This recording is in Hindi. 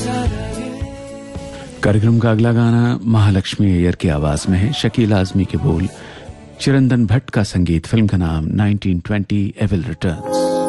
कार्यक्रम का अगला गाना महालक्ष्मी अय्यर की आवाज में है। शकील आजमी के बोल, चिरंतन भट्ट का संगीत। फिल्म का नाम 1920 एविल रिटर्न्स।